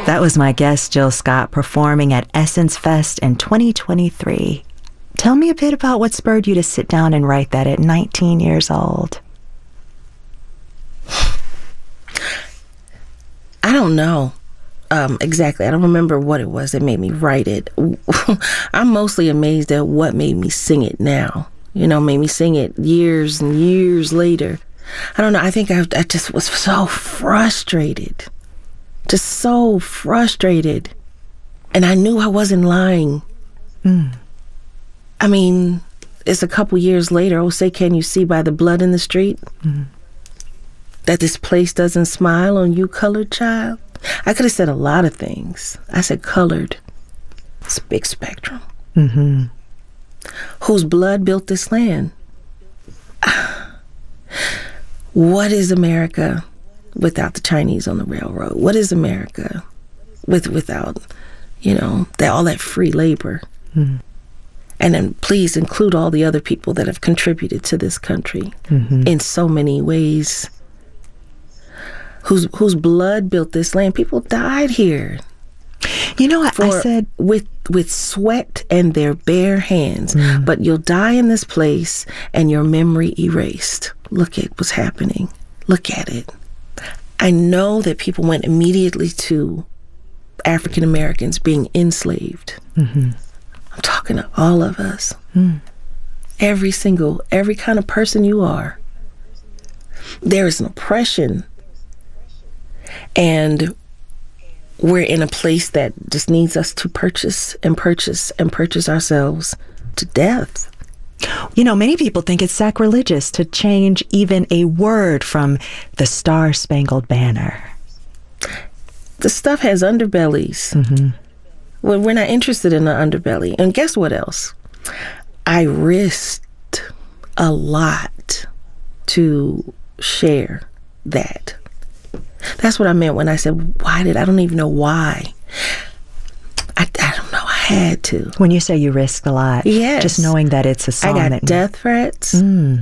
That was my guest, Jill Scott, performing at Essence Fest in 2023. Tell me a bit about what spurred you to sit down and write that at 19 years old. I don't know exactly. I don't remember what it was that made me write it. I'm mostly amazed at what made me sing it now. You know, made me sing it years and years later. I don't know. I think I just was so frustrated. Just so frustrated. And I knew I wasn't lying. I mean, it's a couple years later. Oh, say, can you see by the blood in the street that this place doesn't smile on you, colored child? I could have said a lot of things. I said colored. It's a big spectrum. Whose blood built this land? What is America without the Chinese on the railroad? What is America without, you know, all that free labor? And then please include all the other people that have contributed to this country in so many ways. Whose blood built this land. People died here. You know, I said with sweat and their bare hands. But you'll die in this place and your memory erased. Look at what's happening. Look at it. I know that people went immediately to African Americans being enslaved. I'm talking to all of us. Every kind of person you are. There is an oppression. And we're in a place that just needs us to purchase ourselves to death. You know, many people think it's sacrilegious to change even a word from the Star-Spangled Banner. The stuff has underbellies. Well, we're not interested in the underbelly. And guess what else? I risked a lot to share that. That's what I meant when I said, I don't even know why. I don't know. I had to. When you say you risked a lot, yes. Just knowing that it's a song. I got death threats,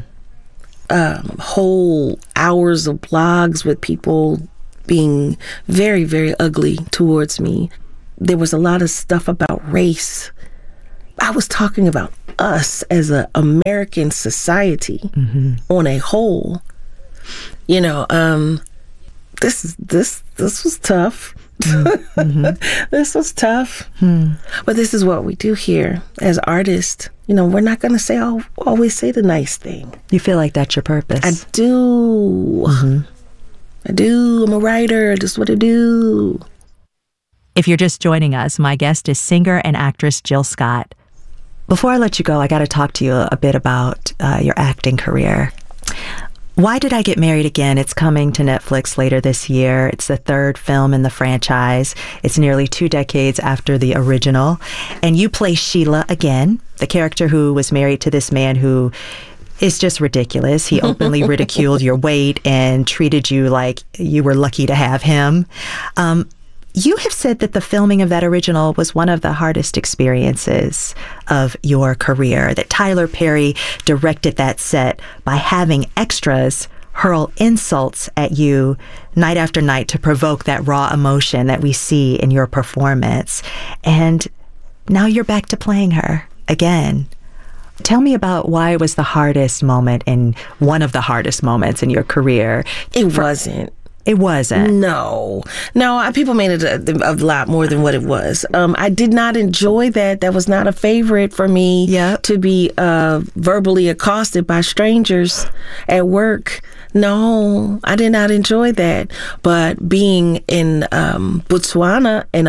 whole hours of blogs with people being very, very ugly towards me. There was a lot of stuff about race. I was talking about us as an American society on a whole. You know, this was tough. This was tough. But this is what we do here as artists. You know, we're not going to always say the nice thing. You feel like that's your purpose? I do. I do. I'm a writer. That's what I do. If you're just joining us, my guest is singer and actress Jill Scott. Before I let you go, I got to talk to you a bit about your acting career. Why Did I Get Married Again? It's coming to Netflix later this year. It's the third film in the franchise. It's nearly 2 decades after the original. And you play Sheila again, the character who was married to this man who is just ridiculous. He openly ridiculed your weight and treated you like you were lucky to have him. You have said that the filming of that original was one of the hardest experiences of your career, that Tyler Perry directed that set by having extras hurl insults at you night after night to provoke that raw emotion that we see in your performance. And now you're back to playing her again. Tell me about why it was the hardest moment and one of the hardest moments in your career. It wasn't. It wasn't. No. People made it a lot more than what it was. I did not enjoy that. That was not a favorite for me to be verbally accosted by strangers at work. No, I did not enjoy that. But being in Botswana in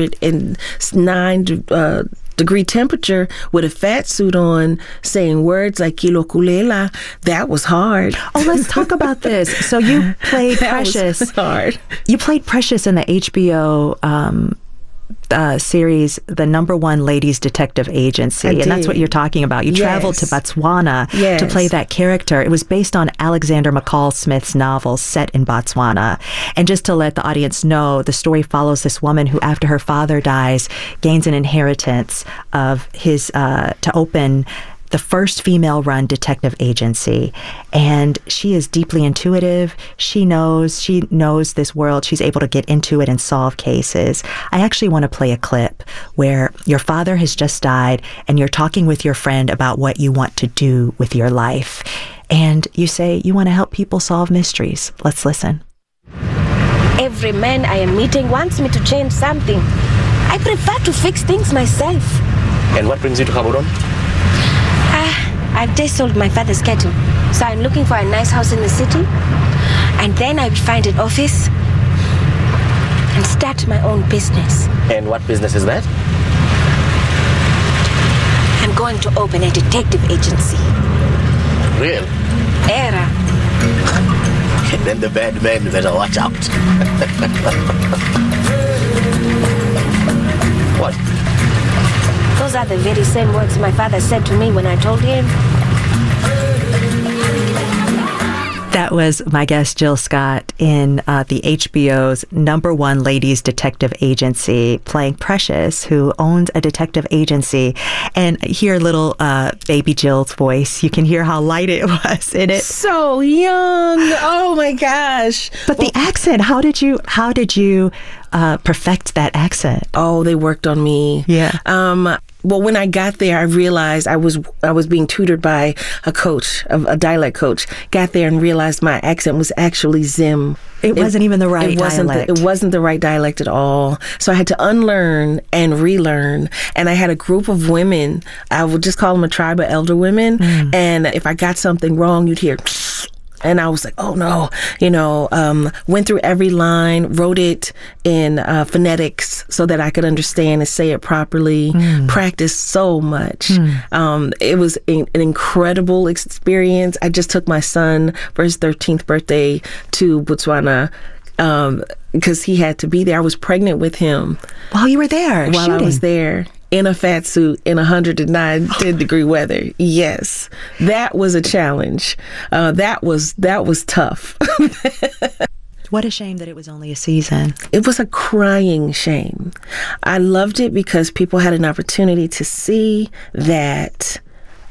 109 degree temperature with a fat suit on, saying words like Kilokulela, that was hard. Oh, let's talk about this. So you played Precious. Was hard. You played Precious in the HBO series, The #1 Ladies Detective Agency. And that's what you're talking about. You traveled to Botswana to play that character. It was based on Alexander McCall Smith's novel set in Botswana. And just to let the audience know, the story follows this woman who, after her father dies, gains an inheritance of his to open the first female-run detective agency, and she is deeply intuitive. She knows this world. She's able to get into it and solve cases. I actually want to play a clip where your father has just died, and you're talking with your friend about what you want to do with your life. And you say you want to help people solve mysteries. Let's listen. Every man I am meeting wants me to change something. I prefer to fix things myself. And what brings you to Gaborone? I've just sold my father's cattle, so I'm looking for a nice house in the city, and then I will find an office and start my own business. And what business is that? I'm going to open a detective agency. Real? Era. Then the bad men better watch out. What? Those are the very same words my father said to me when I told him. That was my guest, Jill Scott, in the HBO's #1 ladies detective agency, playing Precious, who owns a detective agency. And hear little baby Jill's voice. You can hear how light it was in it. So young. Oh my gosh. But the accent, how did you perfect that accent? Oh, they worked on me. Yeah. Well, when I got there, I realized I was being tutored by a coach, a dialect coach. Got there and realized my accent was actually Zim. It wasn't even the right dialect. It wasn't the right dialect at all. So I had to unlearn and relearn. And I had a group of women. I would just call them a tribe of elder women. And if I got something wrong, you'd hear... And I was like, oh no, went through every line, wrote it in phonetics so that I could understand and say it properly, practiced so much. It was an incredible experience. I just took my son for his 13th birthday to Botswana because he had to be there. I was pregnant with him. While you were there, While shooting. I was there. In a fat suit in 109 10-degree weather. Yes, that was a challenge. That was tough. What a shame that it was only a season. It was a crying shame. I loved it because people had an opportunity to see that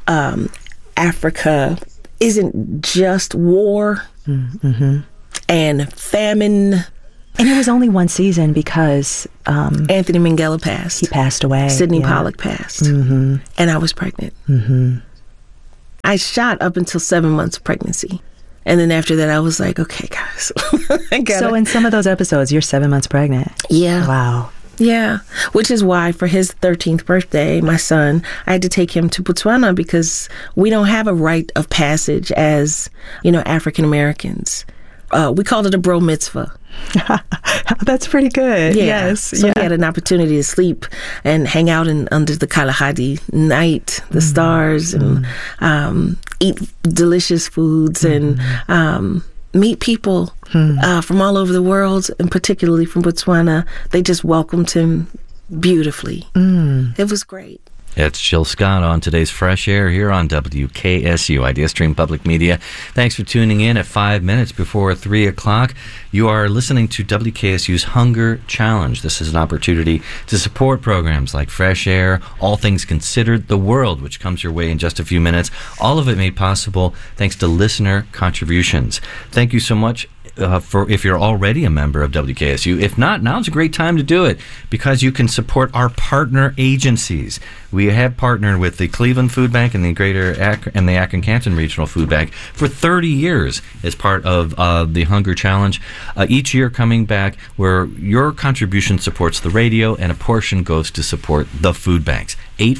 Africa isn't just war and famine. And it was only one season because... Anthony Minghella passed. He passed away. Sidney Pollack passed. And I was pregnant. I shot up until 7 months of pregnancy. And then after that, I was like, okay, guys. So in some of those episodes, you're 7 months pregnant. Yeah. Wow. Yeah. Which is why for his 13th birthday, my son, I had to take him to Botswana because we don't have a rite of passage as, African Americans. We called it a bro mitzvah. That's pretty good. Yeah. Yes. So he had an opportunity to sleep and hang out under the Kalahari night, the stars, and eat delicious foods and meet people from all over the world, and particularly from Botswana. They just welcomed him beautifully. It was great. It's Jill Scott on today's Fresh Air here on WKSU, IdeaStream Public Media. Thanks for tuning in at 5 minutes before 3 o'clock. You are listening to WKSU's Hunger Challenge. This is an opportunity to support programs like Fresh Air, All Things Considered, The World, which comes your way in just a few minutes. All of it made possible thanks to listener contributions. Thank you so much. For if you're already a member of WKSU. If not, now's a great time to do it because you can support our partner agencies. We have partnered with the Cleveland Food Bank and the Greater and the Akron-Canton Regional Food Bank for 30 years as part of the Hunger Challenge. Each year coming back where your contribution supports the radio and a portion goes to support the food banks.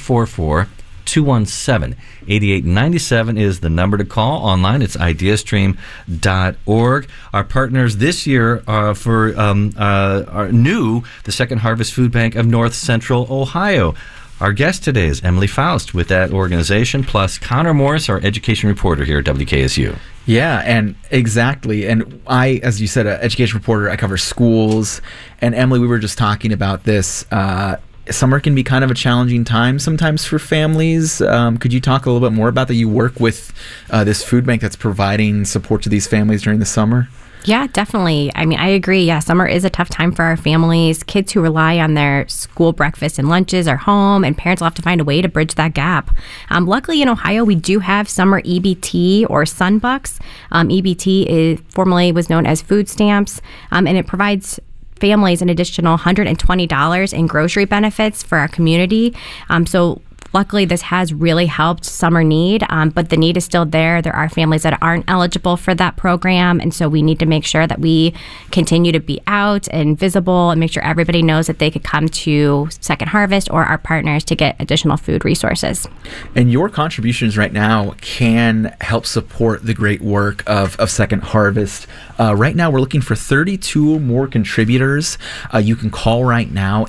844-217-8897 is the number to call. Online, it's ideastream.org. Our partners this year are the Second Harvest Food Bank of North Central Ohio. Our guest today is Emily Faust with that organization, plus Connor Morris, our education reporter here at WKSU. Yeah, and exactly. And I, as you said, an education reporter, I cover schools. And Emily, we were just talking about this. Summer can be kind of a challenging time sometimes for families. Could you talk a little bit more about that? You work with this food bank that's providing support to these families during the summer? Yeah, definitely. I mean, I agree. Yeah, summer is a tough time for our families. Kids who rely on their school breakfasts and lunches are home, and parents will have to find a way to bridge that gap. Luckily, in Ohio, we do have summer EBT or Sunbucks. EBT formerly was known as food stamps, and it provides families an additional $120 in grocery benefits for our community. So luckily, this has really helped summer need, but the need is still there. There are families that aren't eligible for that program, and so we need to make sure that we continue to be out and visible and make sure everybody knows that they could come to Second Harvest or our partners to get additional food resources. And your contributions right now can help support the great work of Second Harvest. Right now, we're looking for 32 more contributors. You can call right now,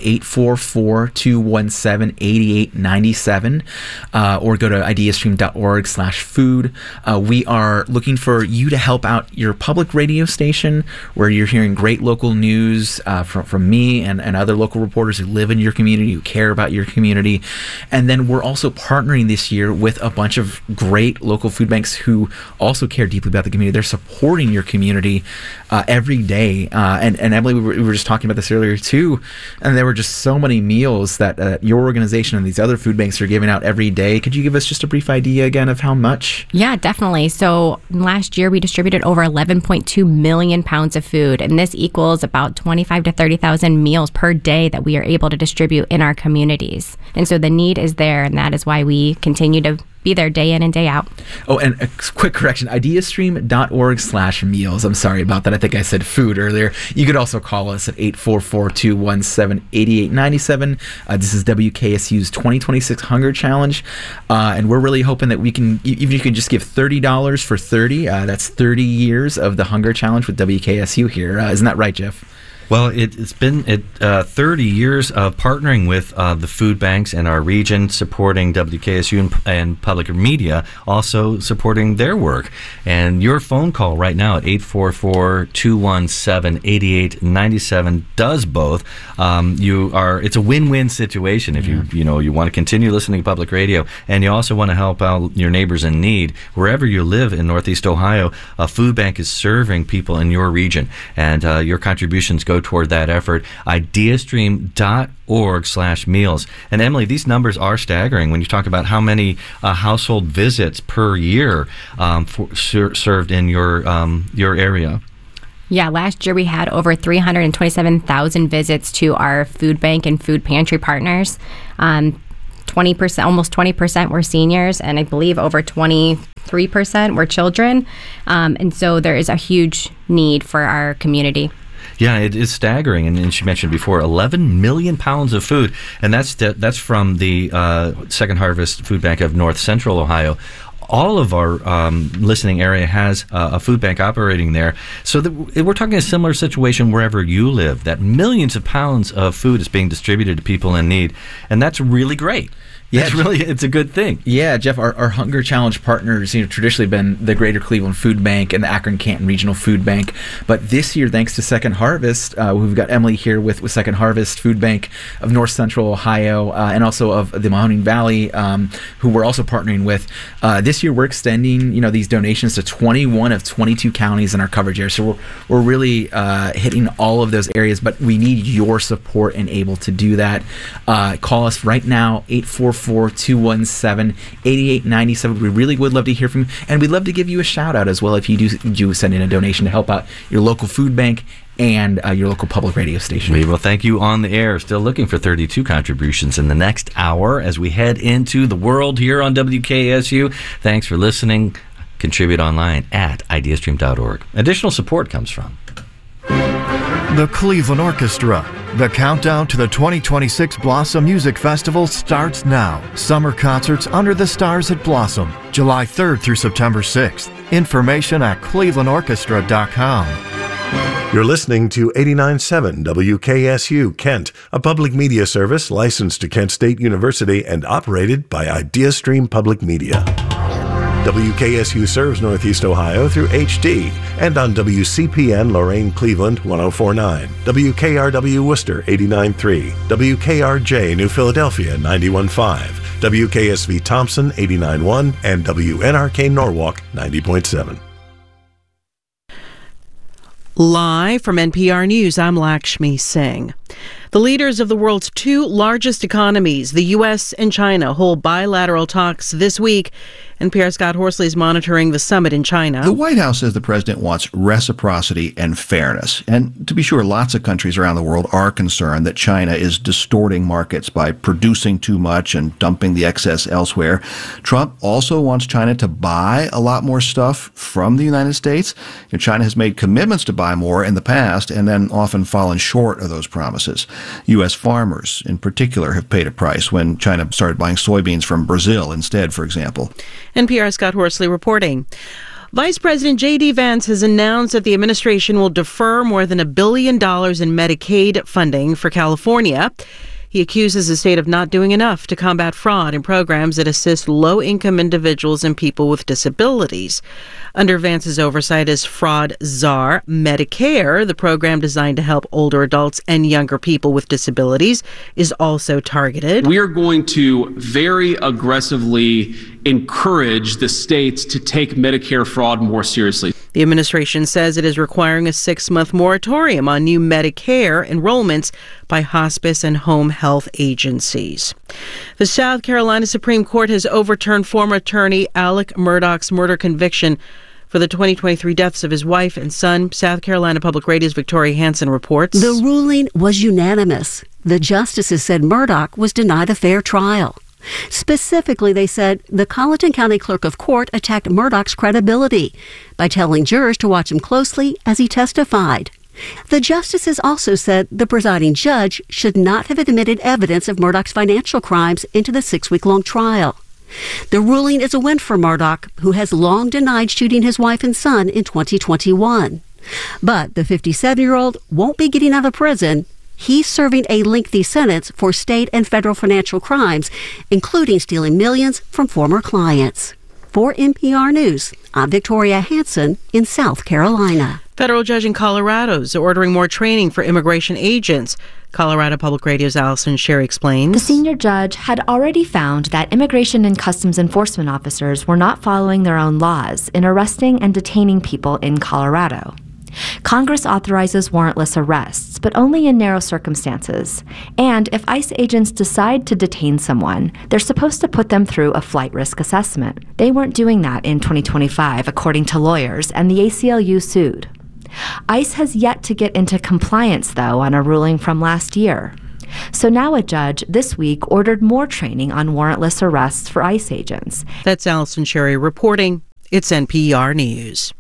844-217-8897. Or go to ideastream.org/food. We are looking for you to help out your public radio station where you're hearing great local news from me and other local reporters who live in your community, who care about your community. And then we're also partnering this year with a bunch of great local food banks who also care deeply about the community. They're supporting your community every day. And Emily, we were just talking about this earlier too, and there were just so many meals that your organization and these other food banks are giving out every day. Could you give us just a brief idea again of how much? Yeah, definitely. So last year we distributed over 11.2 million pounds of food, and this equals about 25 to 30,000 meals per day that we are able to distribute in our communities. And so the need is there, and that is why we continue to be there day in and day out. Oh, and a quick correction, ideastream.org/meals. I'm sorry about that. I think I said food earlier. You could also call us at 844-217-8897. This is WKSU's 2026 Hunger Challenge. And we're really hoping that we can, even if you can just give $30 for 30, that's 30 years of the Hunger Challenge with WKSU here. Isn't that right, Jeff? Well, it's been 30 years of partnering with the food banks in our region, supporting WKSU and public media, also supporting their work. And your phone call right now at 844-217-8897 does both. It's a win-win situation if you want to continue listening to public radio, and you also want to help out your neighbors in need. Wherever you live in Northeast Ohio, a food bank is serving people in your region, and your contributions go toward that effort. Ideastream.org/meals. And Emily, these numbers are staggering when you talk about how many household visits per year served in your area. Yeah, last year we had over 327,000 visits to our food bank and food pantry partners. 20%, almost 20% were seniors, and I believe over 23% were children. And so there is a huge need for our community. Yeah, it is staggering, and she mentioned before, 11 million pounds of food, and that's from the Second Harvest Food Bank of North Central Ohio. All of our listening area has a food bank operating there, so we're talking a similar situation wherever you live, that millions of pounds of food is being distributed to people in need, and that's really great. Yeah, it's a good thing. Yeah, Jeff, our Hunger Challenge partners, traditionally been the Greater Cleveland Food Bank and the Akron-Canton Regional Food Bank. But this year, thanks to Second Harvest, we've got Emily here with Second Harvest Food Bank of North Central Ohio and also of the Mahoning Valley, who we're also partnering with. This year, we're extending, these donations to 21 of 22 counties in our coverage area. So we're really hitting all of those areas, but we need your support and able to do that. Call us right now, 844-217-8897. We really would love to hear from you, and we'd love to give you a shout out as well if you do send in a donation to help out your local food bank and your local public radio station. We will thank you on the air. Still looking for 32 contributions in the next hour as we head into the world here on WKSU. Thanks for listening. Contribute online at ideastream.org. Additional support comes from the Cleveland Orchestra. The countdown to the 2026 Blossom Music Festival starts now. Summer concerts under the stars at Blossom, July 3rd through September 6th. Information at clevelandorchestra.com. You're listening to 89.7 WKSU Kent, a public media service licensed to Kent State University and operated by IdeaStream Public Media. WKSU serves Northeast Ohio through HD and on WCPN Lorain Cleveland 104.9, WKRW Worcester 89.3, WKRJ New Philadelphia 91.5, WKSV Thompson 89.1, and WNRK Norwalk 90.7. Live from NPR News, I'm Lakshmi Singh. The leaders of the world's two largest economies, the U.S. and China, hold bilateral talks this week. NPR's Scott Horsley is monitoring the summit in China. The White House says the president wants reciprocity and fairness. And to be sure, lots of countries around the world are concerned that China is distorting markets by producing too much and dumping the excess elsewhere. Trump also wants China to buy a lot more stuff from the United States. China has made commitments to buy more in the past and then often fallen short of those promises. U.S. farmers, in particular, have paid a price when China started buying soybeans from Brazil instead, for example. NPR's Scott Horsley reporting. Vice President J.D. Vance has announced that the administration will defer more than $1 billion in Medicaid funding for California. He accuses the state of not doing enough to combat fraud in programs that assist low-income individuals and people with disabilities. Under Vance's oversight is Fraud Czar Medicare, the program designed to help older adults and younger people with disabilities, is also targeted. We are going to very aggressively encourage the states to take Medicare fraud more seriously. The administration says it is requiring a 6-month moratorium on new Medicare enrollments by hospice and home health agencies. The South Carolina Supreme Court has overturned former attorney Alec Murdaugh's murder conviction for the 2023 deaths of his wife and son. South Carolina Public Radio's Victoria Hansen reports. The ruling was unanimous. The justices said Murdaugh was denied a fair trial. Specifically, they said the Colleton County Clerk of Court attacked Murdaugh's credibility by telling jurors to watch him closely as he testified. The justices also said the presiding judge should not have admitted evidence of Murdaugh's financial crimes into the 6-week-long trial. The ruling is a win for Murdaugh, who has long denied shooting his wife and son in 2021. But the 57-year-old won't be getting out of prison. He's serving a lengthy sentence for state and federal financial crimes, including stealing millions from former clients. For NPR News, I'm Victoria Hansen in South Carolina. Federal judge in Colorado is ordering more training for immigration agents. Colorado Public Radio's Allison Sherry explains. The senior judge had already found that immigration and customs enforcement officers were not following their own laws in arresting and detaining people in Colorado. Congress authorizes warrantless arrests, but only in narrow circumstances. And if ICE agents decide to detain someone, they're supposed to put them through a flight risk assessment. They weren't doing that in 2025, according to lawyers, and the ACLU sued. ICE has yet to get into compliance, though, on a ruling from last year. So now a judge this week ordered more training on warrantless arrests for ICE agents. That's Allison Sherry reporting. It's NPR News.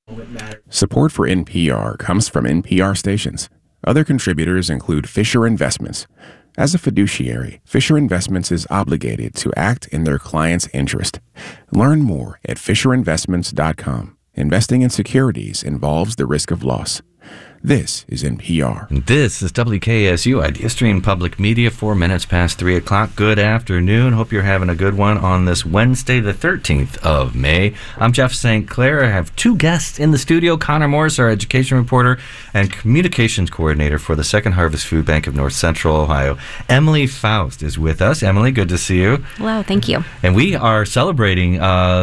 Support for NPR comes from NPR stations. Other contributors include Fisher Investments. As a fiduciary, Fisher Investments is obligated to act in their client's interest. Learn more at FisherInvestments.com. Investing in securities involves the risk of loss. This is NPR. This is WKSU, Idea Stream Public Media, 4 minutes past 3 o'clock. Good afternoon. Hope you're having a good one on this Wednesday, the 13th of May. I'm Jeff St. Clair. I have two guests in the studio. Connor Morris, our education reporter and communications coordinator for the Second Harvest Food Bank of North Central Ohio. Emily Faust is with us. Emily, good to see you. Hello, thank you. And we are celebrating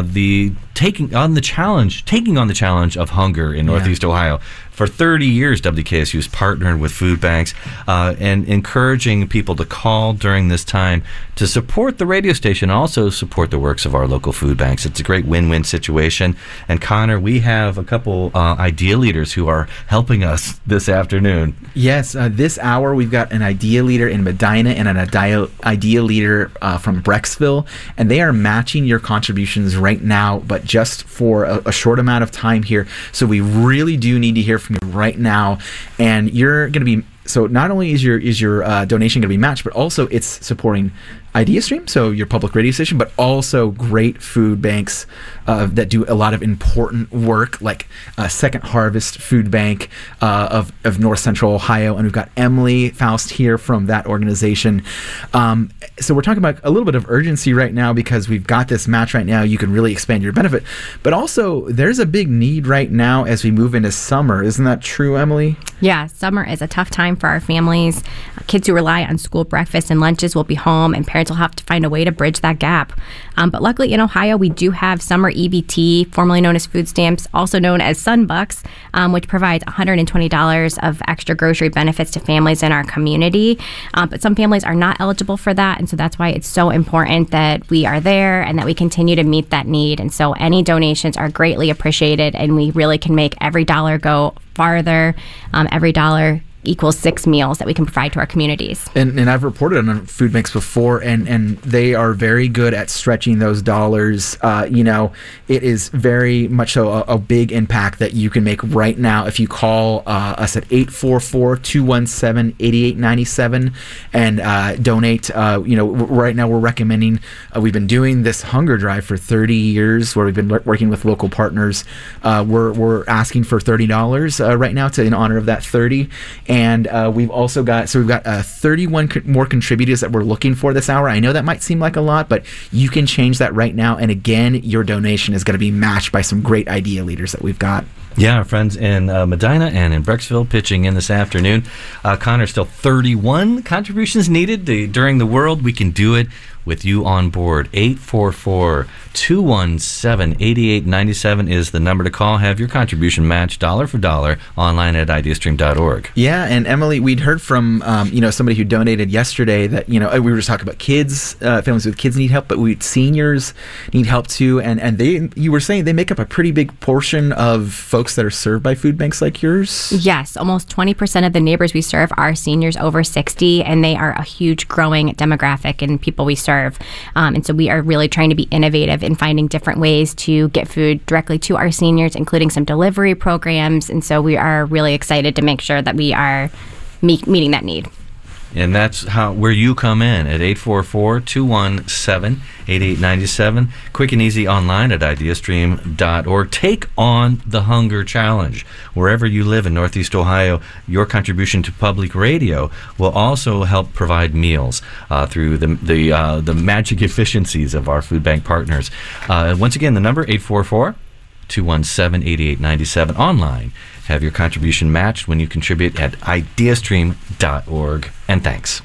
taking on the challenge of hunger in Northeast Ohio. For 30 years, WKSU has partnered with food banks and encouraging people to call during this time to support the radio station and also support the works of our local food banks. It's a great win-win situation. And Connor, we have a couple idea leaders who are helping us this afternoon. Yes, this hour we've got an idea leader in Medina and an idea leader from Brecksville, and they are matching your contributions right now, but just for a short amount of time here. So we really do need to hear from you right now, and you're going to be. So not only is your donation going to be matched, but also it's supporting Idea Stream, so your public radio station, but also great food banks that do a lot of important work, like Second Harvest Food Bank of North Central Ohio, and we've got Emily Faust here from that organization. So we're talking about a little bit of urgency right now because we've got this match right now. You can really expand your benefit, but also there's a big need right now as we move into summer. Isn't that true, Emily? Yeah, summer is a tough time for our families. Kids who rely on school breakfast and lunches will be home, and parents parents will have to find a way to bridge that gap. But luckily in Ohio, we do have summer EBT, formerly known as food stamps, also known as Sunbucks, which provides $120 of extra grocery benefits to families in our community. But some families are not eligible for that. And so that's why it's so important that we are there and that we continue to meet that need. And so any donations are greatly appreciated, and we really can make every dollar go farther. Every dollar equals 6 meals that we can provide to our communities. And I've reported on food banks before, and they are very good at stretching those dollars. It is very much so a big impact that you can make right now if you call us at 844-217-8897 and donate. Right now we're recommending, we've been doing this hunger drive for 30 years where we've been working with local partners. We're asking for $30 right now in honor of that 30. And we've also got 31 more contributors that we're looking for this hour. I know that might seem like a lot, but you can change that right now. And again, your donation is going to be matched by some great idea leaders that we've got. Yeah, our friends in Medina and in Brecksville pitching in this afternoon. Connor, still 31 contributions needed during the world. We can do it with you on board. 844-217-8897 is the number to call. Have your contribution matched dollar for dollar online at ideastream.org. Yeah, and Emily, we'd heard from somebody who donated yesterday that we were just talking about kids, families with kids need help, but seniors need help too, and you were saying they make up a pretty big portion of folks that are served by food banks like yours. Yes, almost 20% of the neighbors we serve are seniors over 60, and they are a huge growing demographic in people we serve. And so we are really trying to be innovative in finding different ways to get food directly to our seniors, including some delivery programs. And so we are really excited to make sure that we are meeting that need. And that's where you come in at 844-217-8897. Quick and easy online at ideastream.org. Take on the Hunger Challenge. Wherever you live in Northeast Ohio, your contribution to public radio will also help provide meals through the magic efficiencies of our food bank partners. Once again, the number 844-217-8897 online. Have your contribution matched when you contribute at ideastream.org. And thanks.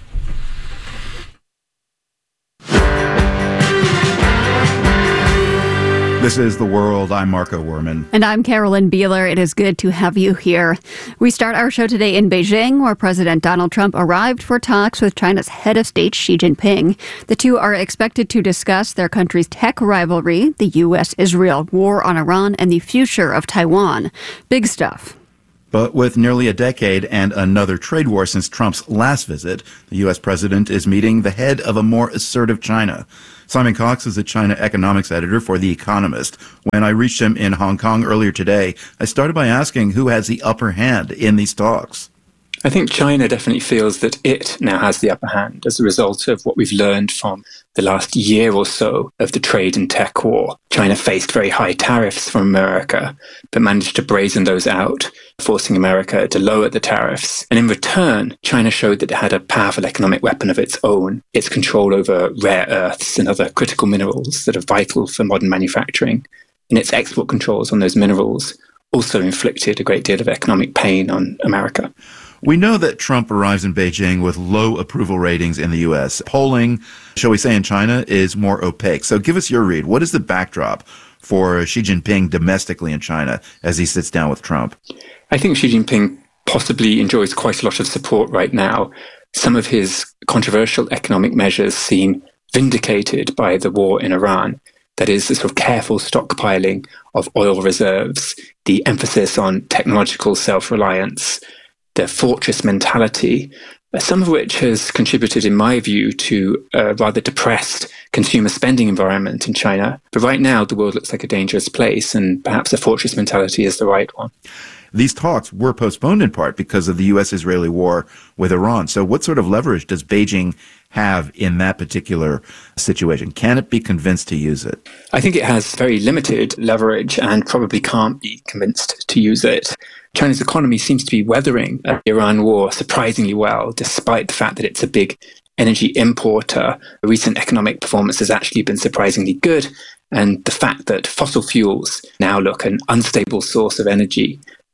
This is The World. I'm Marco Werman. And I'm Carolyn Beeler. It is good to have you here. We start our show today in Beijing, where President Donald Trump arrived for talks with China's head of state, Xi Jinping. The two are expected to discuss their country's tech rivalry, the U.S.-Israel war on Iran, and the future of Taiwan. Big stuff. But with nearly a decade and another trade war since Trump's last visit, the U.S. president is meeting the head of a more assertive China. Simon Cox is a China economics editor for The Economist. When I reached him in Hong Kong earlier today, I started by asking who has the upper hand in these talks. I think China definitely feels that it now has the upper hand as a result of what we've learned from the last year or so of the trade and tech war. China faced very high tariffs from America, but managed to brazen those out, forcing America to lower the tariffs. And in return, China showed that it had a powerful economic weapon of its own, its control over rare earths and other critical minerals that are vital for modern manufacturing. And its export controls on those minerals also inflicted a great deal of economic pain on America. We know that Trump arrives in Beijing with low approval ratings in the U.S. Polling, shall we say, in China is more opaque. So give us your read. What is the backdrop for Xi Jinping domestically in China as he sits down with Trump? I think Xi Jinping possibly enjoys quite a lot of support right now. Some of his controversial economic measures seem vindicated by the war in Iran. That is, the sort of careful stockpiling of oil reserves, the emphasis on technological self-reliance, the fortress mentality, some of which has contributed, in my view, to a rather depressed consumer spending environment in China. But right now, the world looks like a dangerous place, and perhaps a fortress mentality is the right one. These talks were postponed in part because of the U.S.-Israeli war with Iran. So what sort of leverage does Beijing have in that particular situation? Can it be convinced to use it? I think it has very limited leverage and probably can't be convinced to use it. China's economy seems to be weathering the Iran war surprisingly well, despite the fact that it's a big energy importer. Recent economic performance has actually been surprisingly good, and the fact that fossil fuels now look an unstable source of energy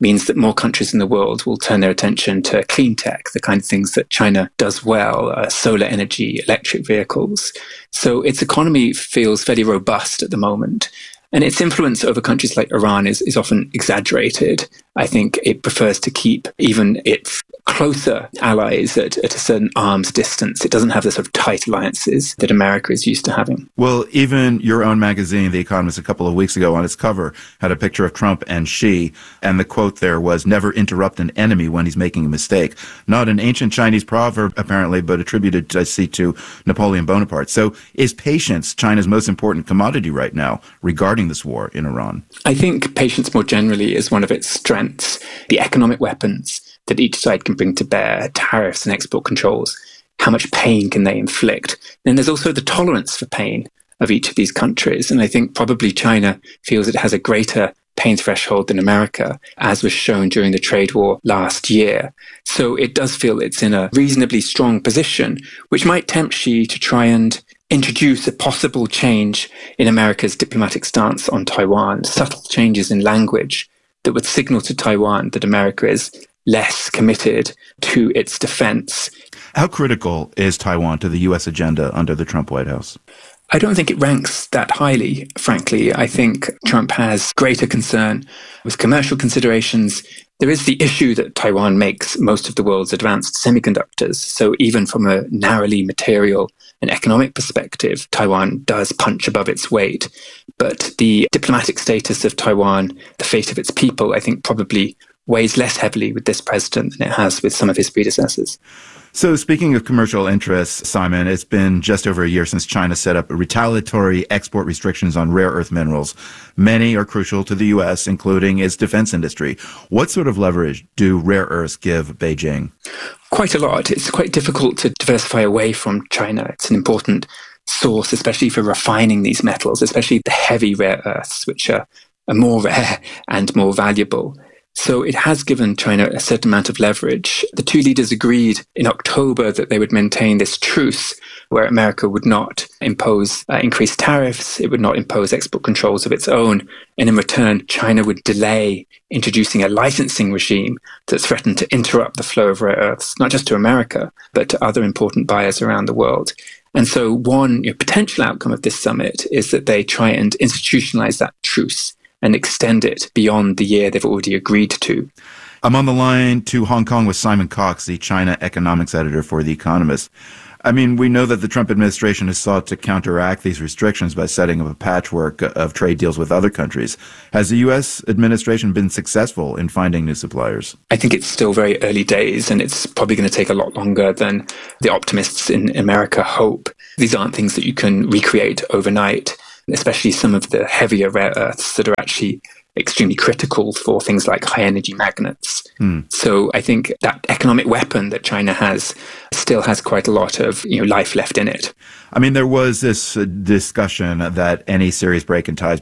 means that more countries in the world will turn their attention to clean tech, the kind of things that China does well, solar energy, electric vehicles. So its economy feels fairly robust at the moment. And its influence over countries like Iran is often exaggerated. I think it prefers to keep even its closer allies at a certain arm's distance. It doesn't have the sort of tight alliances that America is used to having. Well, even your own magazine, The Economist, a couple of weeks ago on its cover had a picture of Trump and Xi, and the quote there was, "Never interrupt an enemy when he's making a mistake." Not an ancient Chinese proverb, apparently, but attributed, I see, to Napoleon Bonaparte. So is patience China's most important commodity right now regarding this war in Iran? I think patience more generally is one of its strengths. The economic weapons that each side can bring to bear, tariffs and export controls, how much pain can they inflict? Then there's also the tolerance for pain of each of these countries. And I think probably China feels it has a greater pain threshold than America, as was shown during the trade war last year. So it does feel it's in a reasonably strong position, which might tempt Xi to try and introduce a possible change in America's diplomatic stance on Taiwan, subtle changes in language that would signal to Taiwan that America is less committed to its defense. How critical is Taiwan to the U.S. agenda under the Trump White House? I don't think it ranks that highly, frankly. I think Trump has greater concern with commercial considerations. There is the issue that Taiwan makes most of the world's advanced semiconductors. So even from a narrowly material and economic perspective, Taiwan does punch above its weight. But the diplomatic status of Taiwan, the fate of its people, I think probably weighs less heavily with this president than it has with some of his predecessors. So speaking of commercial interests, Simon, it's been just over a year since China set up retaliatory export restrictions on rare earth minerals. Many are crucial to the U.S., including its defense industry. What sort of leverage do rare earths give Beijing? Quite a lot. It's quite difficult to diversify away from China. It's an important source, especially for refining these metals, especially the heavy rare earths, which are more rare and more valuable. So it has given China a certain amount of leverage. The two leaders agreed in October that they would maintain this truce where America would not impose increased tariffs, it would not impose export controls of its own, and in return, China would delay introducing a licensing regime that threatened to interrupt the flow of rare earths, not just to America, but to other important buyers around the world. And so one potential outcome of this summit is that they try and institutionalize that truce and extend it beyond the year they've already agreed to. I'm on the line to Hong Kong with Simon Cox, the China economics editor for The Economist. I mean, we know that the Trump administration has sought to counteract these restrictions by setting up a patchwork of trade deals with other countries. Has the U.S. administration been successful in finding new suppliers? I think it's still very early days, and it's probably going to take a lot longer than the optimists in America hope. These aren't things that you can recreate overnight, especially some of the heavier rare earths that are actually extremely critical for things like high energy magnets. So I think that economic weapon that China has still has quite a lot of life left in it. I mean, there was this discussion that any serious break in ties